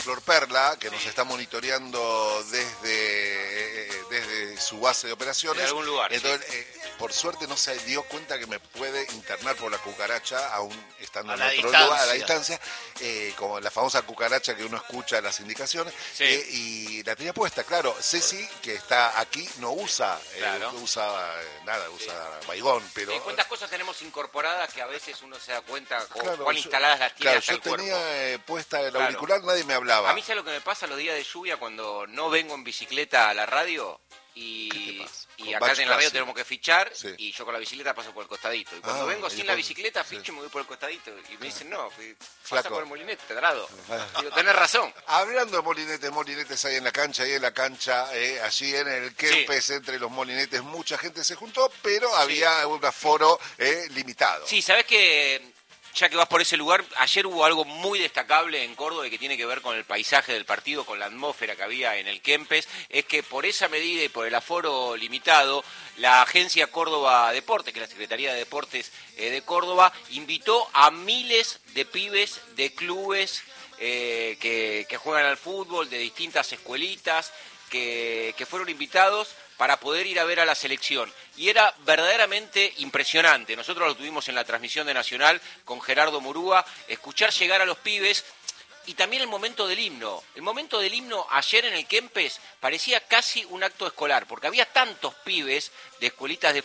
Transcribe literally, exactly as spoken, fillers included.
Flor Perla, que sí. nos está monitoreando desde, eh, desde su base de operaciones. En algún lugar. Entonces, sí. eh, por suerte no se dio cuenta que me puede internar por la cucaracha, aún estando a en la otro distancia. lugar, a la distancia, eh, como la famosa cucaracha que uno escucha las indicaciones. Sí. Eh, y la tenía puesta, claro. Ceci, que está aquí, no usa, claro. eh, usa eh, nada, usa sí. baigón, pero... Sí, ¿cuántas cosas tenemos incorporadas que a veces uno se da cuenta con claro, cuán yo, instaladas las tiene claro, hasta yo el cuerpo? tenía eh, puesta el claro. auricular, nadie me hablaba. A mí, ¿sabes lo que me pasa los días de lluvia cuando no vengo en bicicleta a la radio? Y, y acá en la radio tenemos que fichar sí. y yo con la bicicleta paso por el costadito. Y cuando ah, vengo sin la bicicleta, ficho sí. y me voy por el costadito. Y me dicen, no, pasa por el molinete, Tedrado. Digo, tenés razón. Hablando de molinetes, molinetes hay en la cancha, ahí en la cancha, eh, allí en el Kempes, sí. entre los molinetes, mucha gente se juntó, pero sí. había un aforo eh, limitado. Sí, ¿sabés qué? Ya que vas por ese lugar, ayer hubo algo muy destacable en Córdoba y que tiene que ver con el paisaje del partido, con la atmósfera que había en el Kempes, es que por esa medida y por el aforo limitado, la Agencia Córdoba Deportes, que es la Secretaría de Deportes eh, de Córdoba, invitó a miles de pibes de clubes eh, que, que juegan al fútbol, de distintas escuelitas, que, que fueron invitados para poder ir a ver a la selección. Y era verdaderamente impresionante. Nosotros lo tuvimos en la transmisión de Nacional con Gerardo Murúa, escuchar llegar a los pibes y también el momento del himno. El momento del himno ayer en el Kempes parecía casi un acto escolar, porque había tantos pibes de escuelitas de